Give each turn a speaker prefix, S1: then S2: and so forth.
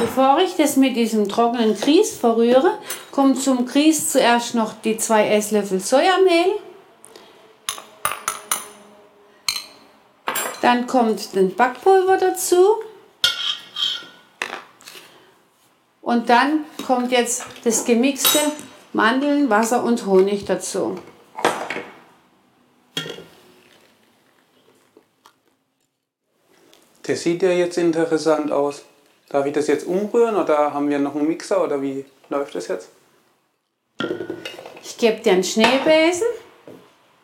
S1: Bevor ich das mit diesem trockenen Grieß verrühre, kommt zum Grieß zuerst noch die 2 Esslöffel Sojamehl. Dann kommt das Backpulver dazu. Und dann kommt jetzt das gemixte Mandeln, Wasser und Honig dazu.
S2: Das sieht ja jetzt interessant aus. Darf ich das jetzt umrühren oder haben wir noch einen Mixer oder wie läuft das jetzt?
S1: Ich gebe dir einen Schneebesen.